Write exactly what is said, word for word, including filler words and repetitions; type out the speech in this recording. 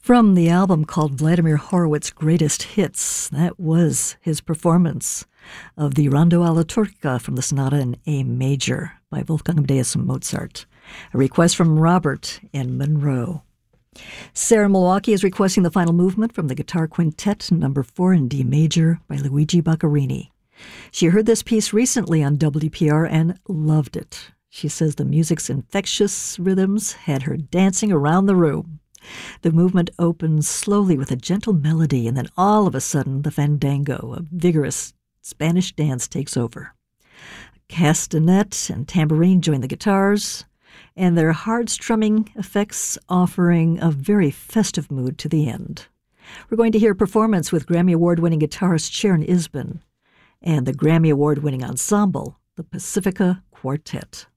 From the album called Vladimir Horowitz' Greatest Hits, that was his performance of the Rondo alla Turca from the Sonata in A Major by Wolfgang Amadeus Mozart. A request from Robert in Monroe. Sarah in Milwaukee is requesting the final movement from the Guitar Quintet number four in D Major by Luigi Boccherini. She heard this piece recently on W P R and loved it. She says the music's infectious rhythms had her dancing around the room. The movement opens slowly with a gentle melody, and then all of a sudden, the fandango, a vigorous Spanish dance, takes over. Castanet and tambourine join the guitars, and their hard-strumming effects offering a very festive mood to the end. We're going to hear a performance with Grammy Award-winning guitarist Sharon Isbin and the Grammy Award-winning ensemble, the Pacifica Quartet.